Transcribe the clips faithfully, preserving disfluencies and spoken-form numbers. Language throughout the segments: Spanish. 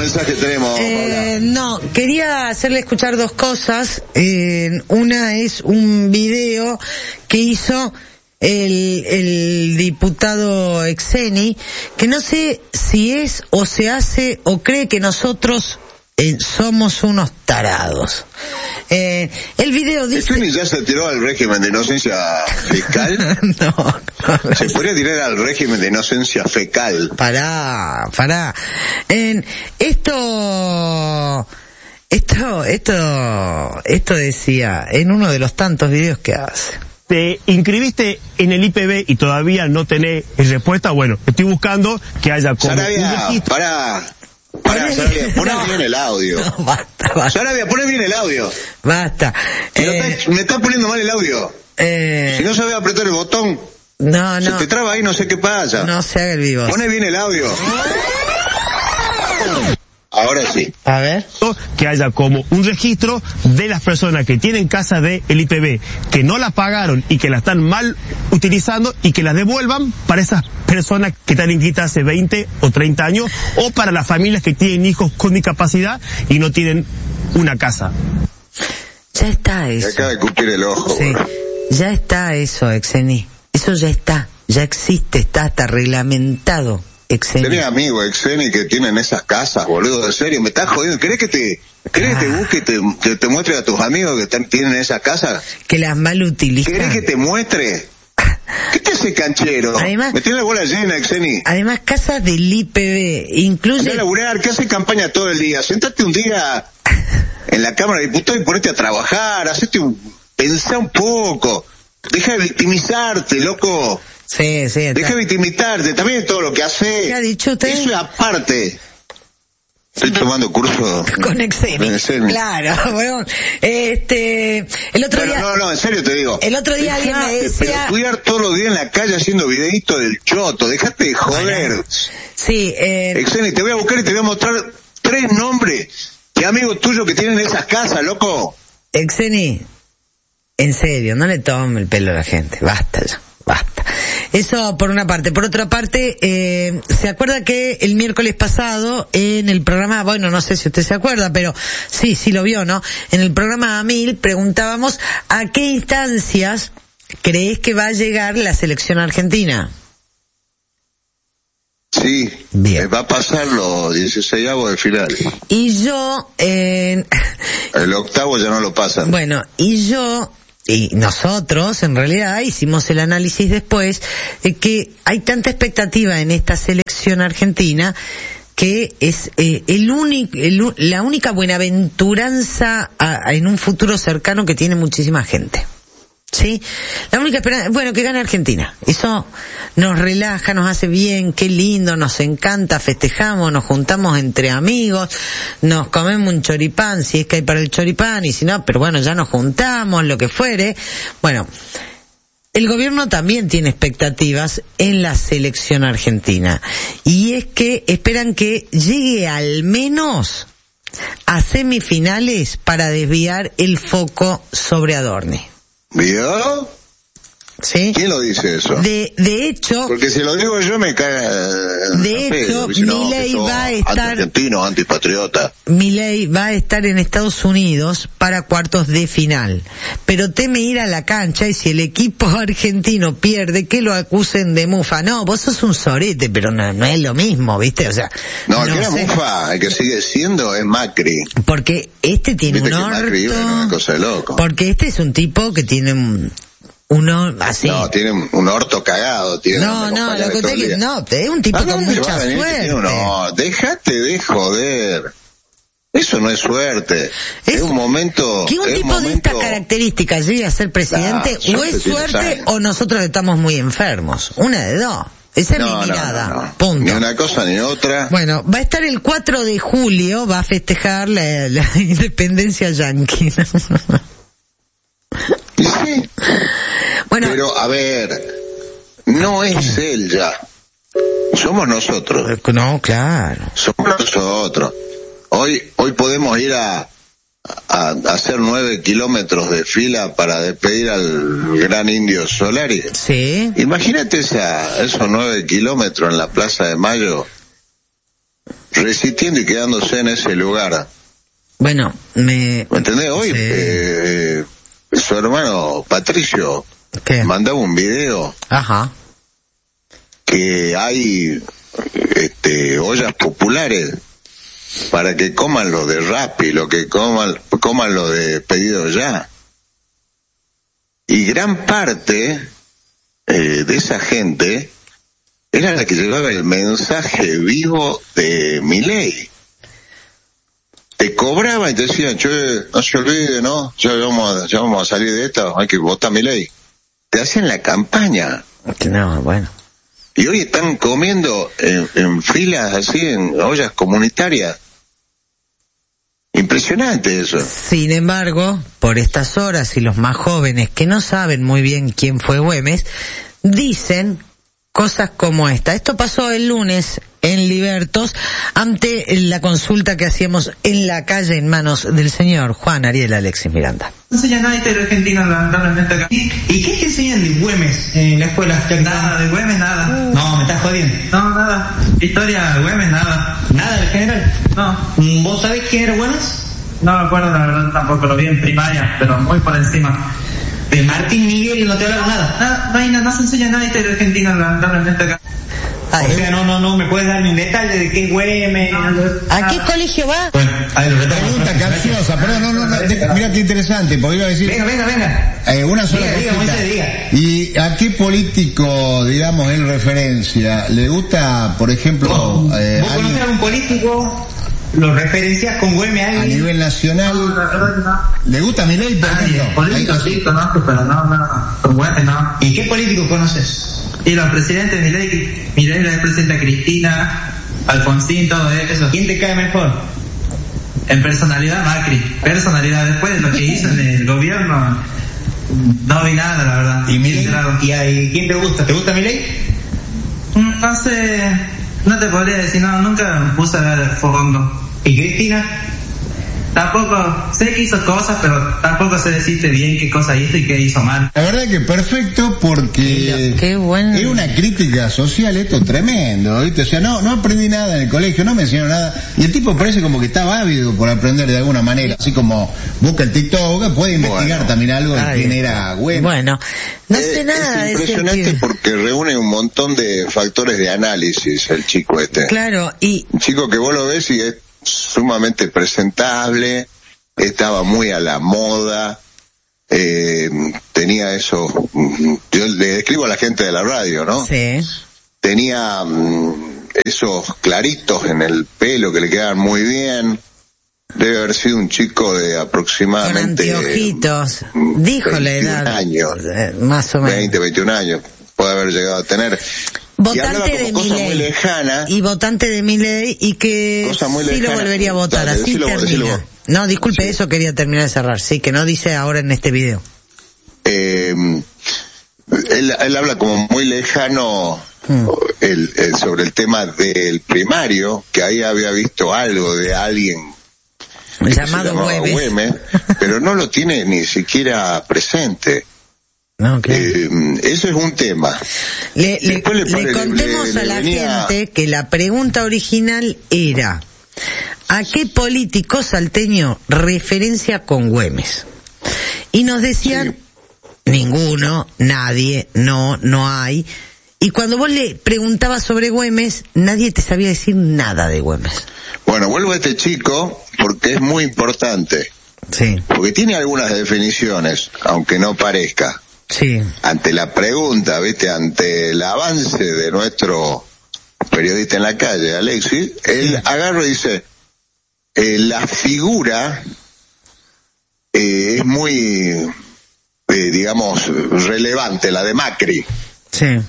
mensaje tenemos, eh, no, quería hacerle escuchar dos cosas. Eh, una es un video que hizo el, el diputado Exeni, que no sé si es o se hace o cree que nosotros eh, somos unos tarados. Eh, el video dice... ¿Exeni ya se tiró al régimen de inocencia fiscal? no, no. Se podría tirar al régimen de inocencia fecal. Pará, pará. En esto... Esto, esto, esto decía en uno de los tantos videos que hace. Te inscribiste en el I P B y todavía no tenés respuesta. Bueno, estoy buscando que haya como Sarabia, un registro. pará, pará, Sarabia, poné no, bien el audio. No, basta, basta. Sarabia, poné bien el audio. Basta. Me, Eh, está, me está poniendo mal el audio. eh, Si no sabe apretar el botón, no, se no. te traba ahí, no sé qué pasa. No se haga el vivo. Poné bien el audio. Ahora sí. A ver. Que haya como un registro de las personas que tienen casas del I P B, que no la pagaron y que la están mal utilizando, y que las devuelvan para esas personas que están inscritas hace veinte o treinta años, o para las familias que tienen hijos con discapacidad y no tienen una casa. Ya está Me eso. acaba de cupir el ojo. Sí. bro. Ya está eso, Exeni. Eso ya está. Ya existe, está hasta reglamentado. Exeni. Tenés amigos, Exeni, que tienen esas casas, boludo, en serio, me estás jodiendo. ¿Querés que te, querés que te busque y te, que te muestre a tus amigos que están, tienen esas casas? Que las mal utilizan. ¿Querés que te muestre? ¿Qué te hace canchero? Además- Me tiene la bola llena, Exeni. Además, casas del I P B Andá incluye... a laburar, ¿qué hace campaña todo el día? Sentate un día en la Cámara de Diputados y ponete a trabajar, hacete un, pensá un poco. Deja de victimizarte, loco. Sí, sí. Deja de victimizarte, también todo lo que hace. ¿Qué ha dicho usted? Eso es aparte. Estoy tomando curso Con Exeni. en Exeni. Claro, bueno. Este, el otro Pero día... no, no, en serio te digo. El otro día alguien me Dejate, decía- pero estudiar todos los días en la calle haciendo videitos del choto, dejate de joder. Bueno, sí, eh... Exeni, te voy a buscar y te voy a mostrar tres nombres de amigos tuyos que tienen esas casas, loco. Exeni, en serio, no le tome el pelo a la gente, basta ya, basta. Eso por una parte. Por otra parte, eh, ¿se acuerda que el miércoles pasado en el programa, bueno, no sé si usted se acuerda, pero sí, sí lo vio, ¿no? En el programa A Mil preguntábamos a qué instancias crees que va a llegar la selección argentina. Sí, Bien. eh, va a pasar los dieciseisavos de final. Y yo, eh, El octavo ya no lo pasan. bueno, y yo... Y nosotros, en realidad, hicimos el análisis después de que hay tanta expectativa en esta selección argentina que es eh, el único, el, la única buenaventuranza a, a, en un futuro cercano que tiene muchísima gente. ¿Sí? La única esperanza, bueno, que gane Argentina. Eso nos relaja, nos hace bien, qué lindo, nos encanta, festejamos, nos juntamos entre amigos, nos comemos un choripán, si es que hay para el choripán, y si no, pero bueno, ya nos juntamos, lo que fuere. Bueno, el gobierno también tiene expectativas en la selección argentina, y es que esperan que llegue al menos a semifinales para desviar el foco sobre Adorni. ¿Vio? ¿Sí? ¿Quién lo dice eso? De, de hecho, Porque si lo digo yo me cae... De hecho, Milei va a estar- Anti-argentino, antipatriota. Milei va a estar en Estados Unidos para cuartos de final, pero teme ir a la cancha y si el equipo argentino pierde, que lo acusen de mufa. No, vos sos un sorete, pero no, no es lo mismo, ¿viste? O sea, No, el no que era sé. mufa, el que sigue siendo es Macri. Porque este tiene Viste un que Macri vive en una orto, cosa de loco. porque este es un tipo que tiene un, uno así. No, tiene un, un orto cagado. Tiene No, donde no, acompañar lo que todo usted el quiere, día. no, es un tipo ¿A con dónde va mucha a venir que suerte. tiene un- No, déjate de joder. Eso no es suerte. Es, Es- un momento... Que un es tipo de estas momento- características llegue a ser presidente, Nah, o es suerte tiene suerte años. o nosotros estamos muy enfermos. Una de dos. Esa es No, mi no, mirada. no, no. Punto. Ni una cosa ni otra. Bueno, va a estar el cuatro de julio, va a festejar la, la independencia yanqui. Y sí, Bueno, pero a ver, no es él ya. Somos nosotros. no, claro. Somos nosotros. Hoy, hoy podemos ir a, a, a hacer nueve kilómetros de fila para despedir al gran indio Solari. Sí. Imagínate esa, esos nueve kilómetros en la Plaza de Mayo resistiendo y quedándose en ese lugar. Bueno, me... ¿Me entendés? Hoy sí. eh, su hermano Patricio ¿Qué? mandaba un video. Ajá. Que hay este, ollas populares para que coman lo de Rappi, lo que coman, coman lo de pedido ya. Y gran parte eh, de esa gente era la que llevaba el mensaje vivo de Milei. Te cobraban y te decían, che, no se olvide, ¿no? Ya vamos, a, ya vamos a salir de esta, hay que votar a Milei. Te hacían la campaña. No, bueno. Y hoy están comiendo en, en filas así, en ollas comunitarias. Impresionante eso. Sin embargo, por estas horas y los más jóvenes que no saben muy bien quién fue Güemes, dicen cosas como esta. Esto pasó el lunes en Libertos ante la consulta que hacíamos en la calle en manos del señor Juan Ariel Alexis Miranda. No enseñan nada de historia argentina, lamentablemente acá. ¿Y, ¿Y qué te enseñan de Güemes en la escuela? Nada, de Güemes nada. No, me estás jodiendo. No, nada. Historia de Güemes nada. ¿Nada en general? No. ¿Vos sabés quién era Güemes? No me acuerdo, la verdad, tampoco lo vi en primaria, pero muy por encima. De Martín Miguel no te hablaron nada. Nada, no, hay nada, no se enseña nada de historia argentina, lamentablemente acá. Ay. O sea, no, no, no, me puedes dar un detalle de qué es Güemes. ¿A qué colegio va? Bueno, a ver, lo Pregunta capciosa, perdón, no, no, no, de- mira qué interesante, porque iba a decir Venga, venga, venga. eh, una sola Diga, diga, cosita. Moisés, diga. ¿Y a qué político, digamos, en referencia? ¿Le gusta, por ejemplo, eh, ¿Vos conocés a alguien algún político? ¿Lo referencias con Güemes a a alguien? nivel No, nacional? la verdad que no. ¿Le gusta Milei, por Nadie, ejemplo? político Ahí- sí conozco, pero no, no, con Güemes no. ¿Y qué político conoces? Y los presidentes, Milei, Milei, la presidenta Cristina, Alfonsín, todo eso. ¿Quién te cae mejor? En personalidad, Macri. Personalidad, después de lo que hizo en el gobierno, no vi nada, la verdad. ¿Y Milei? Sincerado. ¿Y a y quién te gusta? ¿Te gusta Milei? Mm, No sé, no te podría decir, no, nunca me puse a ver el fondo. ¿Y Cristina? Tampoco, sé que hizo cosas, pero tampoco sé decirte bien qué cosa hizo y qué hizo mal. La verdad que perfecto, porque Qué bueno. es una crítica social esto tremendo, ¿viste? O sea, no, no aprendí nada en el colegio, no me enseñaron nada, y el tipo parece como que está ávido por aprender de alguna manera, así como busca el TikTok, puede investigar Bueno. también algo de Ay, quién era Güemes. Bueno, no sé Eh, nada de es ese impresionante pibe. porque reúne un montón de factores de análisis el chico este. Claro, y Un chico que vos lo ves y es sumamente presentable, estaba muy a la moda, eh, tenía eso, mm, yo le describo a la gente de la radio, ¿no? sí, Tenía mm, esos claritos en el pelo que le quedaban muy bien, debe haber sido un chico de con aproximadamente anteojitos. mm, Dijo la veintiún edad. años, eh, Más o menos. veinte, veintiún años, puede haber llegado a tener. Y hablaba Votante de como cosa muy Milei. lejana. Y votante de Milei y que Cosa muy sí lo lejana. volvería a votar. Dale, Así decilo vos, termina. decilo vos. No, disculpe, Sí. eso quería terminar de cerrar. Sí, que no dice ahora en este video. eh, él, él habla como muy lejano Mm. el, el- sobre el tema del primario, que ahí había visto algo de alguien que se Llamado llamaba Güemes. Güemes, pero no lo tiene ni siquiera presente. No, claro. Eh, eso es un tema. Le, le- Después le le pone- contemos le- le a la venía- gente que la pregunta original era: ¿a qué político salteño referencia con Güemes? Y nos decían: ninguno, nadie, no, no hay. Y cuando vos le preguntabas sobre Güemes, nadie te sabía decir nada de Güemes. Bueno, vuelvo a este chico porque es muy importante, Sí, porque tiene algunas definiciones, aunque no parezca. sí. Ante la pregunta, viste, ante el avance de nuestro periodista en la calle, Alexis, él agarra y dice, eh, la figura eh, es muy, eh, digamos, relevante, la de Macri, Sí.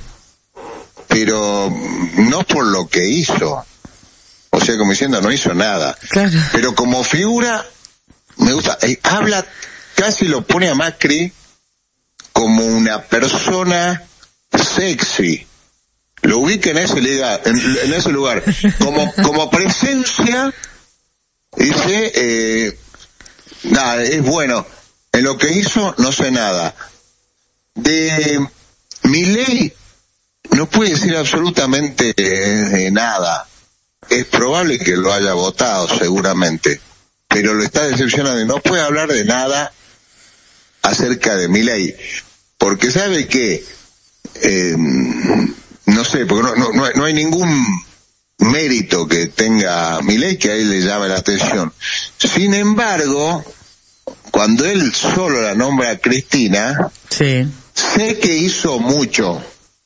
pero no por lo que hizo. O sea, como diciendo, no hizo nada. Claro. Pero como figura, me gusta, eh, habla, casi lo pone a Macri como una persona sexy. Lo ubica en ese lugar, en, en ese lugar. Como, como presencia, dice, eh, nada, es bueno. En lo que hizo, no sé nada. De Milei, no puede decir absolutamente eh, nada. es probable que lo haya votado seguramente, pero lo está decepcionando y no puede hablar de nada acerca de Milei, porque sabe que eh, no sé, porque no, no, no, hay, no hay ningún mérito que tenga Milei que a él le llame la atención. Sin embargo, cuando él solo la nombra a Cristina, sí, sé que hizo mucho.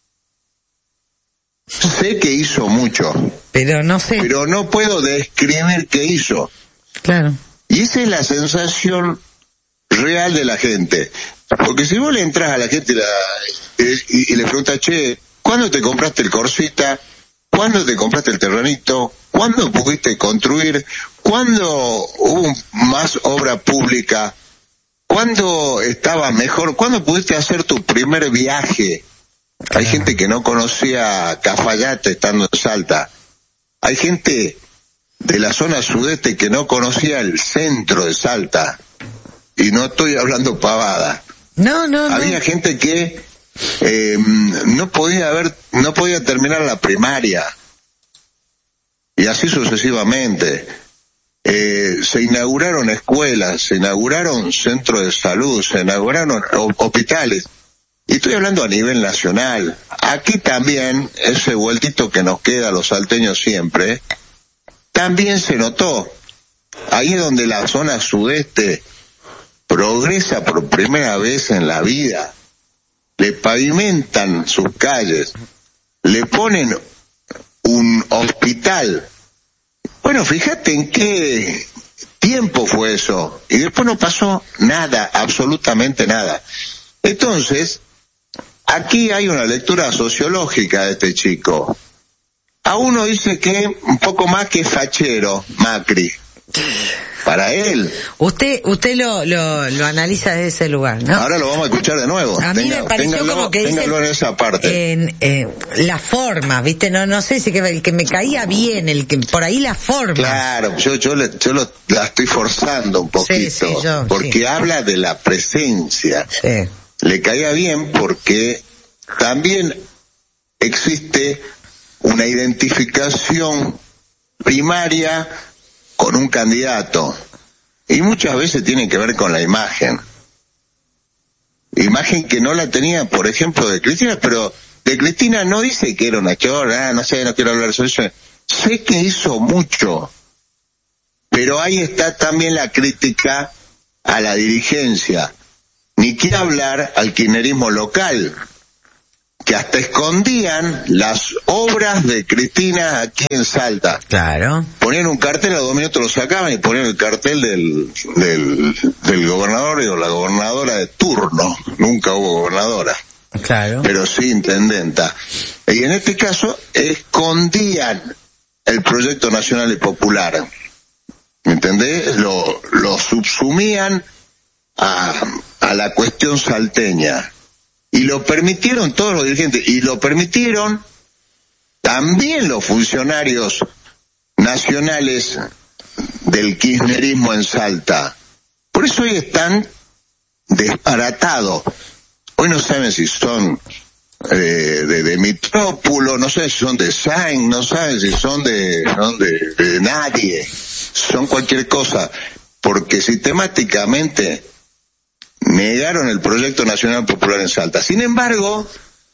Sé que hizo mucho. Pero no sé. Pero no puedo describir qué hizo. Claro. Y esa es la sensación real de la gente. Porque si vos le entras a la gente y, la, y, y le preguntas, che, ¿cuándo te compraste el Corsita? ¿Cuándo te compraste el terrenito? ¿Cuándo pudiste construir? ¿Cuándo hubo más obra pública? ¿Cuándo estaba mejor? ¿Cuándo pudiste hacer tu primer viaje? Hay gente que no conocía Cafayate estando en Salta. Hay gente de la zona sudeste que no conocía el centro de Salta. Y no estoy hablando pavada. No, no, no. Había gente que eh, no podía haber, no podía terminar la primaria. Y así sucesivamente. Eh, se inauguraron escuelas, se inauguraron centros de salud, se inauguraron hospitales. Y estoy hablando a nivel nacional. Aquí también, ese vueltito que nos queda a los salteños siempre, también se notó. Ahí es donde la zona sudeste progresa por primera vez en la vida. Le pavimentan sus calles, le ponen un hospital. Bueno, fíjate en qué tiempo fue eso. Y después no pasó nada, absolutamente nada. Entonces, aquí hay una lectura sociológica de este chico. A uno dice que un poco más que fachero, Macri. Para él. Usted usted lo, lo lo analiza desde ese lugar, ¿no? Ahora lo vamos a escuchar de nuevo. A mí Tenga, me pareció téngalo, como que téngalo dice, en esa parte. En, eh, la forma, ¿viste? No no sé si que el que me caía bien, el que por ahí la forma. Claro, yo yo le, yo lo, la estoy forzando un poquito, sí, sí, yo, porque sí. habla de la presencia. Sí. Le caía bien porque también existe una identificación primaria con un candidato, y muchas veces tiene que ver con la imagen. Imagen que no la tenía, por ejemplo, de Cristina, pero de Cristina no dice que era una chorra, ah, no sé, no quiero hablar sobre eso. Sé que hizo mucho, pero ahí está también la crítica a la dirigencia. Ni quiero hablar al kirchnerismo local, que hasta escondían las obras de Cristina aquí en Salta. Claro. Ponían un cartel, a dos minutos lo sacaban y ponían el cartel del, del, del gobernador o la gobernadora de turno. Nunca hubo gobernadora. Claro. Pero sí intendenta. Y en este caso, escondían el proyecto nacional y popular. ¿Me entendés? Lo, lo subsumían a, a la cuestión salteña. Y lo permitieron todos los dirigentes, y lo permitieron también los funcionarios nacionales del kirchnerismo en Salta. Por eso hoy están desbaratados. Hoy no saben si son eh, de, de Mitrópulo, no saben si son de Sainz, no saben si son de, son de, de nadie. Son cualquier cosa, porque sistemáticamente negaron el proyecto nacional popular en Salta. Sin embargo,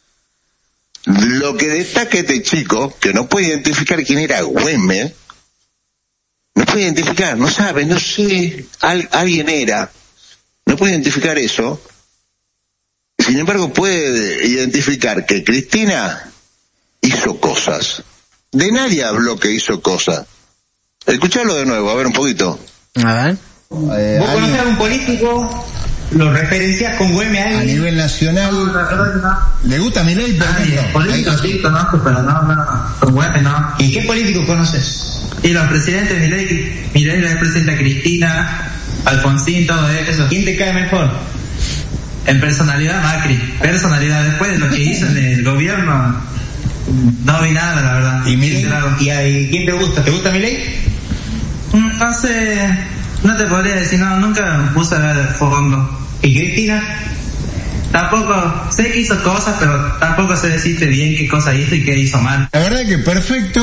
lo que destaca este chico, que no puede identificar quién era Güemes, no puede identificar, no sabe, no sé, al, alguien era, no puede identificar eso. Sin embargo, puede identificar que Cristina hizo cosas. De nadie habló que hizo cosas. Escuchalo de nuevo, a ver un poquito. A ver. Eh, ¿Vos conocés alguien- a un político? ¿Lo referencias con Güemes a a alguien? nivel nacional, No, la verdad que no. ¿le gusta Milei, por Nadie. ejemplo? Político sí conozco, pero no, no, con Güemes no. ¿Y qué político conoces? Y los presidentes, Milei, Milei la representa a Cristina, Alfonsín, todo eso. ¿Quién te cae mejor? En personalidad, Macri. Personalidad, después de lo que hizo en el gobierno, no vi nada, la verdad. ¿Y Milei? Sincerado. ¿Y a y quién te gusta? ¿Te gusta Milei? Mm, No sé, no te podría decir, no, nunca me puse a ver de fondo. ¿Y Cristina? Tampoco, sé que hizo cosas, pero tampoco sé decirte bien qué cosa hizo y qué hizo mal. La verdad que perfecto,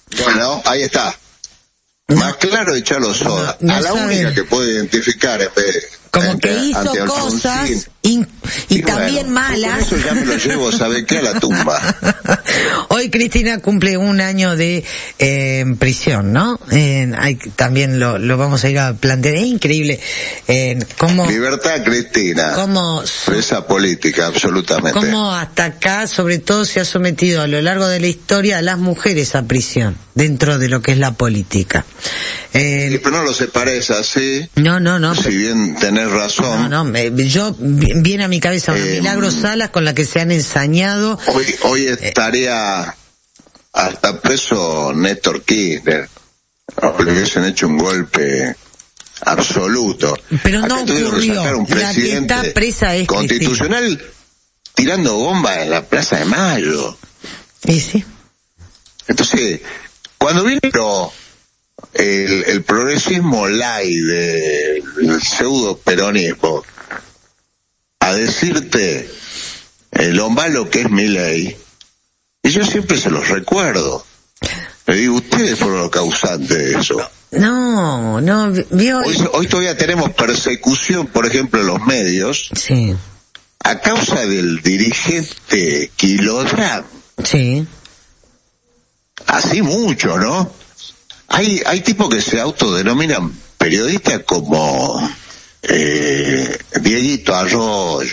Bueno, ahí está. Más claro de Chalo Soda. No, no a la sabe. única que puede identificar en vez de- Como entre- que hizo ante cosas Alfonsín. in- y, Y también bueno, malas. Por eso ya me lo llevo, ¿sabe qué? A la tumba. Hoy Cristina cumple un año de eh, prisión, ¿no? Eh, hay, también lo, lo vamos a ir a plantear. Es increíble eh, cómo, Libertad, Cristina. cómo, Presa política, absolutamente. cómo hasta acá, sobre todo, se ha sometido a lo largo de la historia a las mujeres a prisión, dentro de lo que es la política. Eh, Sí, pero no lo separes así. no, no, no. Si bien tenés razón. No, no, me- yo, vi- viene a mi cabeza una Eh, Milagro Salas con la que se han ensañado. Hoy, hoy estaría hasta preso Néstor Kirchner. O le hubiesen hecho un golpe absoluto. Pero no Acá tuvieron que ocurrió. sacar un La que presidente está presa es constitucional tirando bombas en la Plaza de Mayo. Y sí. Entonces, cuando viene lo- el, el progresismo light del pseudo peronismo a decirte eh, lo malo que es Milei, y yo siempre se los recuerdo. Le digo, ustedes fueron los causantes de eso. No, no, vio. Hoy, hoy todavía tenemos persecución, por ejemplo, en los medios, Sí, a causa del dirigente Kilodram. sí. Así mucho, ¿no? Hay, hay tipos que se autodenominan periodistas como eh, Dieguito Arroyo.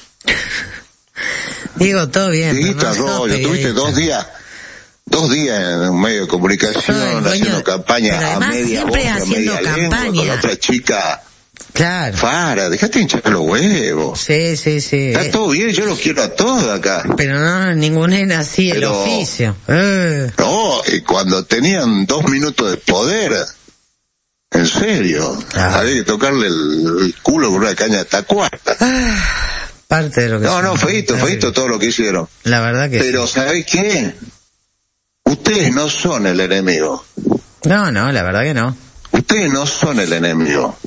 Digo, todo bien. Dieguito pero no sos Arroyo, tuviste periodista. dos días, dos días en un medio de comunicación Soy dueño haciendo de- campaña pero a además media voz, siempre a haciendo media lengua, campaña. con otra chica Claro. Fara, dejate hinchar los huevos. Sí, sí, sí. Está todo bien, yo los quiero a todos acá. Pero no, ninguna era así el Pero- oficio. Eh. No, y cuando tenían dos minutos de poder, en serio, Ah. había que tocarle el, el culo con una caña de tacuarta. Ah, parte de lo que No, son. no, feíto, feíto todo lo que hicieron. La verdad que Pero, sí. ¿sabés qué? Ustedes no son el enemigo. No, no, la verdad que no. Ustedes no son el enemigo.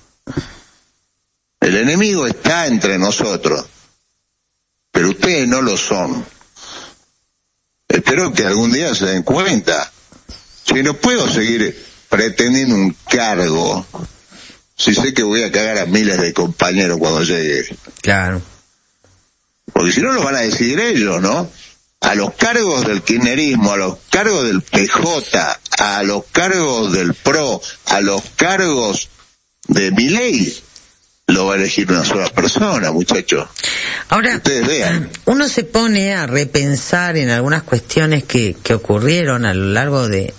El enemigo está entre nosotros. Pero ustedes no lo son. Espero que algún día se den cuenta. Si no puedo seguir pretendiendo un cargo, si sé que voy a cagar a miles de compañeros cuando llegue. Claro. Porque si no lo van a decidir ellos, ¿no? A los cargos del kirchnerismo, a los cargos del P J, a los cargos del P R O, a los cargos de Milei, lo va a elegir una sola persona, muchachos. Ahora, Ustedes vean. uno se pone a repensar en algunas cuestiones que, que ocurrieron a lo largo de,